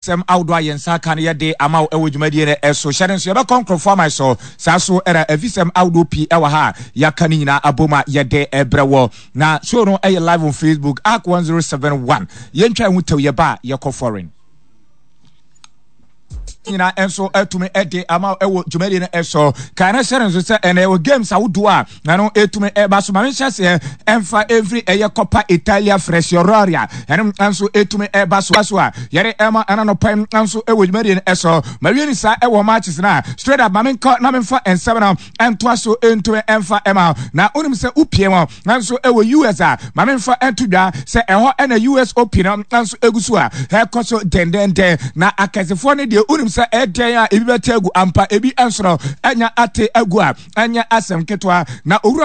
sem outdoor yensa kan ye de ama ewo dwumadi ne eso hyere nso ye be control my so sa so era evisem outdoor p ewa ha ya kan nyina aboma ye de ebrewo na show no live on Facebook arc 1071 yentwa hu tew ye ba ye ko foreign nyina enso etumi ede ama ewo dwumadi ne eso kana hyere nso se ene ewo games awodo a na no etumi eba so ma menhyase emfa every eye copa Italia Frescioraria ene enso etumi eba so a yere ema ana no pam enso ewo dwumadi ne eso ma wieni sa ewo matches na straight up ma menko na menfa ensem na ento so entumi emfa ema na onim se upie mo enso ewo US a ma menfa entudwa se eho ena US Open enso egusu a he koso dendende na akazefo ne de onim eden a ebi betegu ampa ebi ensoro enya ate agu a enya asem ketwa na